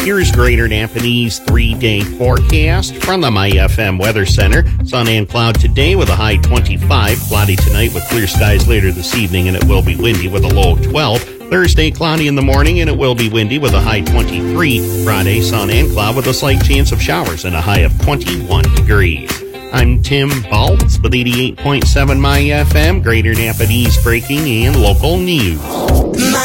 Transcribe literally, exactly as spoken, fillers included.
Here's Greater Napanese three-day forecast from the My F M Weather Center. Sun and cloud today with a high twenty-five. Cloudy tonight with clear skies later this evening, and it will be windy with a low of twelve. Thursday, cloudy in the morning, and it will be windy with a high twenty-three. Friday, sun and cloud with a slight chance of showers and a high of twenty-one degrees. I'm Tim Baltz with eighty-eight point seven My F M, Greater Napanese breaking and local news.